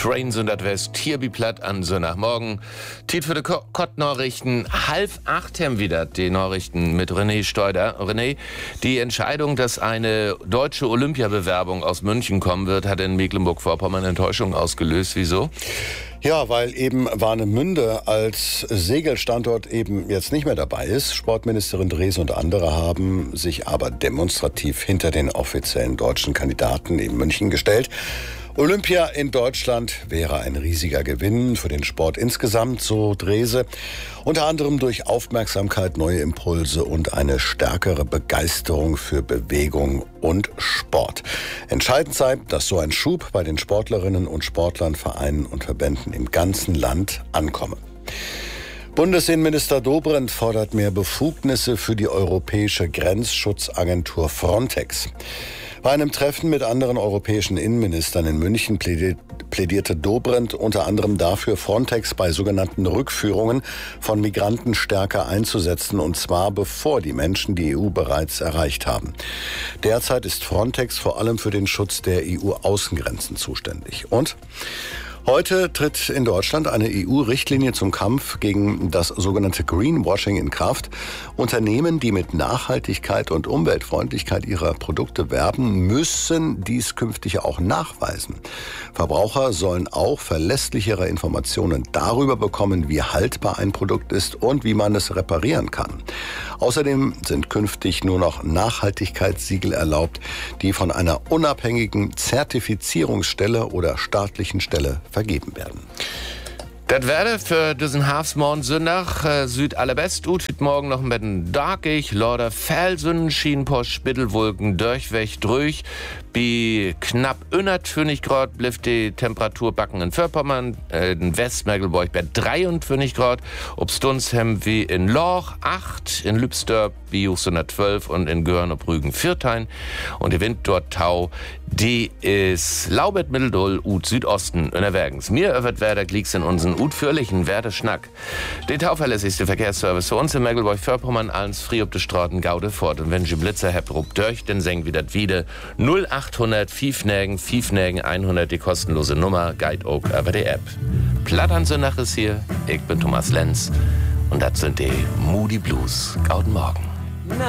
Trains und das West hier bi platt an Sonntagmorgen. Tiet für die Kott-Nachrichten. 7:30 haben wieder die Nachrichten mit René Steuder. René, die Entscheidung, dass eine deutsche Olympiabewerbung aus München kommen wird, hat in Mecklenburg-Vorpommern Enttäuschung ausgelöst. Wieso? Ja, weil eben Warnemünde als Segelstandort eben jetzt nicht mehr dabei ist. Sportministerin Drees und andere haben sich aber demonstrativ hinter den offiziellen deutschen Kandidaten in München gestellt. Olympia in Deutschland wäre ein riesiger Gewinn für den Sport insgesamt, so Drese. Unter anderem durch Aufmerksamkeit, neue Impulse und eine stärkere Begeisterung für Bewegung und Sport. Entscheidend sei, dass so ein Schub bei den Sportlerinnen und Sportlern, Vereinen und Verbänden im ganzen Land ankomme. Bundesinnenminister Dobrindt fordert mehr Befugnisse für die europäische Grenzschutzagentur Frontex. Bei einem Treffen mit anderen europäischen Innenministern in München plädierte Dobrindt unter anderem dafür, Frontex bei sogenannten Rückführungen von Migranten stärker einzusetzen, und zwar bevor die Menschen die EU bereits erreicht haben. Derzeit ist Frontex vor allem für den Schutz der EU-Außengrenzen zuständig. Und heute tritt in Deutschland eine EU-Richtlinie zum Kampf gegen das sogenannte Greenwashing in Kraft. Unternehmen, die mit Nachhaltigkeit und Umweltfreundlichkeit ihrer Produkte werben, müssen dies künftig auch nachweisen. Verbraucher sollen auch verlässlichere Informationen darüber bekommen, wie haltbar ein Produkt ist und wie man es reparieren kann. Außerdem sind künftig nur noch Nachhaltigkeitssiegel erlaubt, die von einer unabhängigen Zertifizierungsstelle oder staatlichen Stelle vergeben werden. Das werde für diesen Hafsmorgen Sonntag Süd allerbest. Heute Morgen noch ein bisschen darkig, lauter Felsen, Schienenpost, Spittelwolken, durchweg, durch. Bei knapp 120 Grad blieb die Temperatur backen in Vorpommern, in Westmergelburg bei 23 Grad. Obstunz haben wie in Loch 8, in Lübsdorf wie 112 und in Görn ob Rügen 14. Und die Wind dort Tau, die ist Laubet Mitteldoll ut Südosten unterwegs. Mir öffert Werder Glieks in unseren utführlichen Werdeschnack. Der tauverlässigste Verkehrsservice für uns in Mecklenburg-Vorpommern, allens frei ob de Straßen Gaude fort. Und wenn Sie Blitzer habt, rupt durch, dann senkt wieder 0800 Fiefnägen 100, die kostenlose Nummer, Guide auch über die App. Platt an Sonntag ist hier, ich bin Thomas Lenz und das sind die Moody Blues. Guten Morgen.